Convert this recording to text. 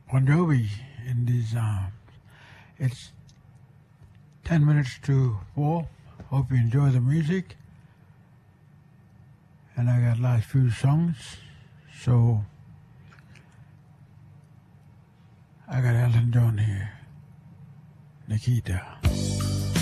Bon Jovi in these arms. It's 10 minutes to 4. Hope you enjoy the music. And I got last few songs. So I got Elton John here. Nikita.